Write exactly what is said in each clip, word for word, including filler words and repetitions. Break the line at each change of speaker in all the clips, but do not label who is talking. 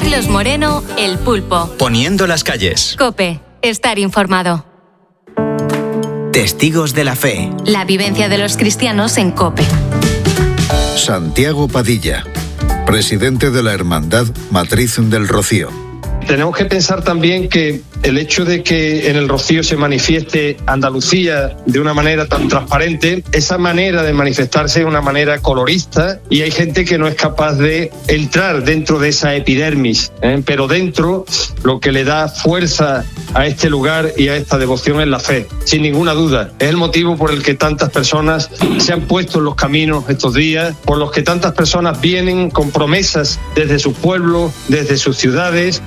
Carlos Moreno, El Pulpo.
Poniendo las calles.
COPE. Estar informado.
Testigos de la fe.
La vivencia de los cristianos en COPE.
Santiago Padilla, presidente de la Hermandad Matriz del Rocío.
Tenemos que pensar también que el hecho de que en el Rocío se manifieste Andalucía de una manera tan transparente, esa manera de manifestarse es una manera colorista y hay gente que no es capaz de entrar dentro de esa epidermis, ¿eh? Pero dentro lo que le da fuerza a este lugar y a esta devoción es la fe, sin ninguna duda. Es el motivo por el que tantas personas se han puesto en los caminos estos días, por los que tantas personas vienen con promesas desde sus pueblos, desde sus ciudades.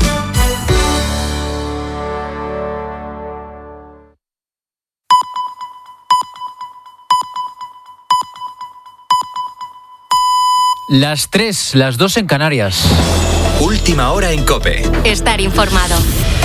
Las tres, las dos en Canarias.
Última hora en COPE.
Estar informado.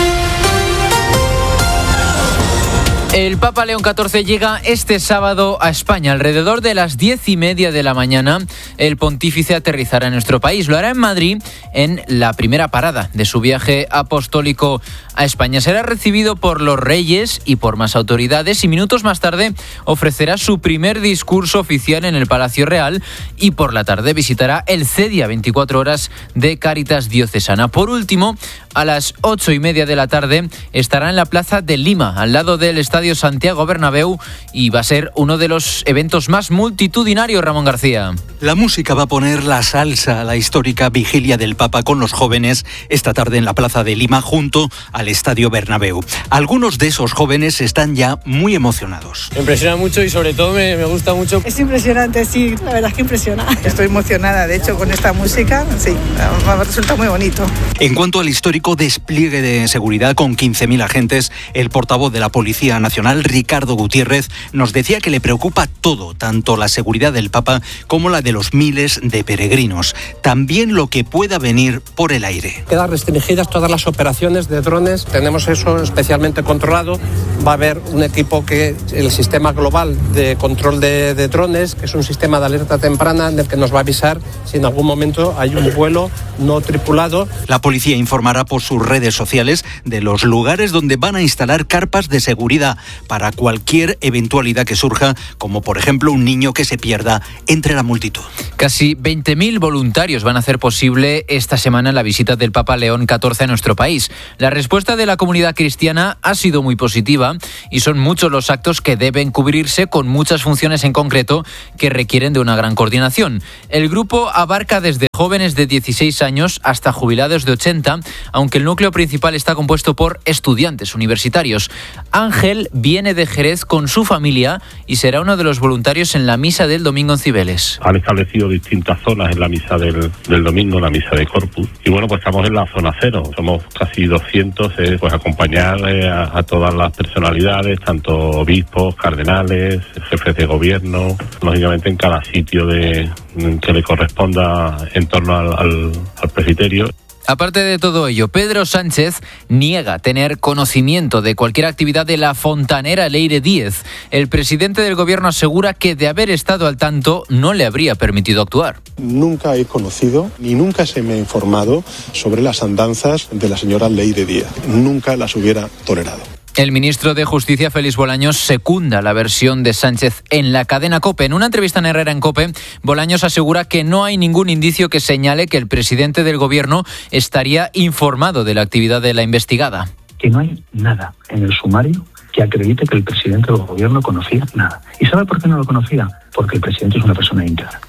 El Papa León catorce llega este sábado a España. Alrededor de las diez y media de la mañana, el pontífice aterrizará en nuestro país. Lo hará en Madrid, en la primera parada de su viaje apostólico a España. Será recibido por los reyes y por más autoridades y minutos más tarde ofrecerá su primer discurso oficial en el Palacio Real y por la tarde visitará el CEDIA veinticuatro horas de Cáritas Diocesana. Por último, a las ocho y media de la tarde estará en la Plaza de Lima, al lado del Estadio Santiago Bernabéu, y va a ser uno de los eventos más multitudinarios, Ramón García.
La música va a poner la salsa a la histórica vigilia del Papa con los jóvenes esta tarde en la Plaza de Lima junto al Estadio Bernabéu. Algunos de esos jóvenes están ya muy emocionados.
Me impresiona mucho y sobre todo me, me gusta mucho.
Es impresionante, sí, la verdad es que impresiona. Estoy emocionada, de hecho, con esta música, sí, me resulta muy bonito.
En cuanto al histórico despliegue de seguridad con quince mil agentes, el portavoz de la Policía Nacional, Ricardo Gutiérrez, nos decía que le preocupa todo, tanto la seguridad del Papa como la de los miles de peregrinos. También lo que pueda venir por el aire.
Quedan restringidas todas las operaciones de drones, tenemos eso especialmente controlado. Va a haber un equipo que, el sistema global de control de, de drones, que es un sistema de alerta temprana en el que nos va a avisar si en algún momento hay un vuelo no tripulado.
La policía informará por sus redes sociales de los lugares donde van a instalar carpas de seguridad para cualquier eventualidad que surja, como por ejemplo un niño que se pierda entre la multitud.
Casi veinte mil voluntarios van a hacer posible esta semana la visita del Papa León catorce a nuestro país. La respuesta de la comunidad cristiana ha sido muy positiva y son muchos los actos que deben cubrirse, con muchas funciones en concreto que requieren de una gran coordinación. El grupo abarca desde jóvenes de dieciséis años hasta jubilados de ochenta, aunque el núcleo principal está compuesto por estudiantes universitarios. Ángel viene de Jerez con su familia y será uno de los voluntarios en la misa del domingo en Cibeles.
Han establecido distintas zonas en la misa del, del domingo, la misa de Corpus. Y bueno, pues estamos en la zona cero. Somos casi doscientos, eh, pues acompañar eh, a, a todas las personalidades, tanto obispos, cardenales, jefes de gobierno, lógicamente en cada sitio de que le corresponda en torno al, al, al presbiterio.
Aparte de todo ello, Pedro Sánchez niega tener conocimiento de cualquier actividad de la fontanera Leire Díez. El presidente del gobierno asegura que de haber estado al tanto no le habría permitido actuar.
Nunca he conocido ni nunca se me ha informado sobre las andanzas de la señora Leire Díez. Nunca las hubiera tolerado.
El ministro de Justicia, Félix Bolaños, secunda la versión de Sánchez en la cadena COPE. En una entrevista en Herrera en COPE, Bolaños asegura que no hay ningún indicio que señale que el presidente del gobierno estaría informado de la actividad de la investigada.
Que no hay nada en el sumario que acredite que el presidente del gobierno conocía nada. ¿Y sabe por qué no lo conocía? Porque el presidente es una persona íntegra.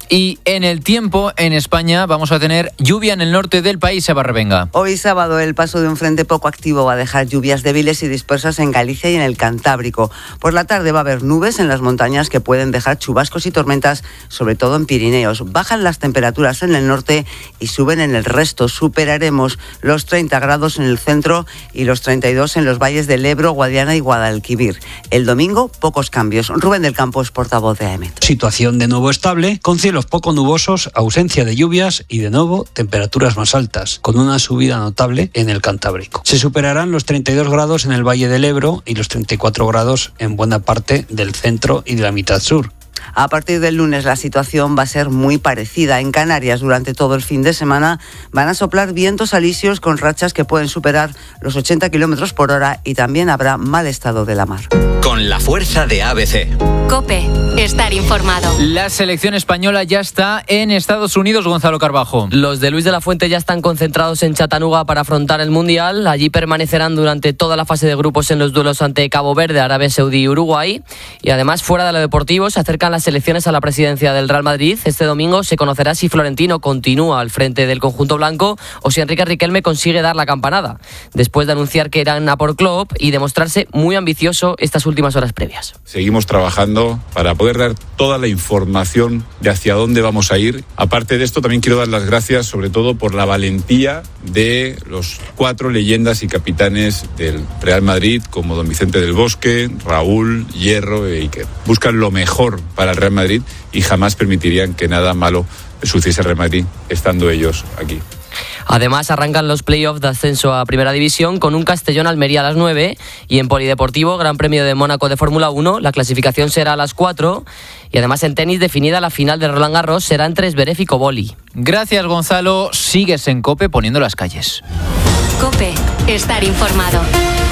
Y en el tiempo, en España, vamos a tener lluvia en el norte del país, Eva Revenga.
Hoy sábado, el paso de un frente poco activo va a dejar lluvias débiles y dispersas en Galicia y en el Cantábrico. Por la tarde va a haber nubes en las montañas que pueden dejar chubascos y tormentas, sobre todo en Pirineos. Bajan las temperaturas en el norte y suben en el resto. Superaremos los treinta grados en el centro y los treinta y dos en los valles del Ebro, Guadiana y Guadalquivir. El domingo, pocos cambios. Rubén del Campo es portavoz de A E M E T.
Situación de nuevo estable, con cielos poco nubosos, ausencia de lluvias y de nuevo temperaturas más altas, con una subida notable en el Cantábrico. Se superarán los treinta y dos grados en el Valle del Ebro y los treinta y cuatro grados en buena parte del centro y de la mitad sur.
A partir del lunes la situación va a ser muy parecida. En Canarias, durante todo el fin de semana, van a soplar vientos alisios con rachas que pueden superar los ochenta kilómetros por hora y también habrá mal estado de la mar.
Con la fuerza de A B C.
COPE. Estar informado.
La selección española ya está en Estados Unidos, Gonzalo Carbajo.
Los de Luis de la Fuente ya están concentrados en Chattanooga para afrontar el Mundial. Allí permanecerán durante toda la fase de grupos en los duelos ante Cabo Verde, Arabia Saudí y Uruguay. Y además, fuera de lo deportivo, se acercan las elecciones a la presidencia del Real Madrid. Este domingo se conocerá si Florentino continúa al frente del conjunto blanco o si Enrique Riquelme consigue dar la campanada, después de anunciar que eran a por Klopp y demostrarse muy ambicioso estas últimas horas previas.
Seguimos trabajando para poder dar toda la información de hacia dónde vamos a ir. Aparte de esto, también quiero dar las gracias sobre todo por la valentía de los cuatro leyendas y capitanes del Real Madrid, como don Vicente del Bosque, Raúl, Hierro e Iker. Buscan lo mejor para el Real Madrid y jamás permitirían que nada malo sucediese al Real Madrid estando ellos aquí.
Además, arrancan los playoffs de ascenso a Primera División con un Castellón-Almería a las nueve y en Polideportivo, Gran Premio de Mónaco de Fórmula uno, la clasificación será a las cuatro y además en tenis definida la final de Roland Garros será entre Zverev y Koboli.
Gracias, Gonzalo. Sigues en COPE poniendo las calles.
COPE. Estar informado.